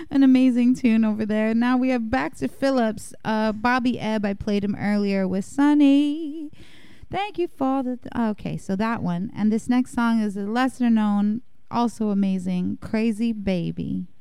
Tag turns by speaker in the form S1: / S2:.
S1: An amazing tune over there. Now we have back to Phillips. Bobby Ebb, I played him earlier with Sunny. Thank you for the... okay, so that one. And this next song is a lesser known, also amazing, Crazy Baby.